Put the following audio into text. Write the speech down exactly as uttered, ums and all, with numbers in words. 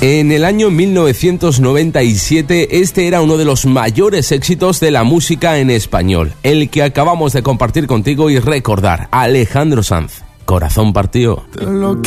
En el año mil novecientos noventa y siete, este era uno de los mayores éxitos de la música en español, el que acabamos de compartir contigo y recordar, Alejandro Sanz, Corazón partido.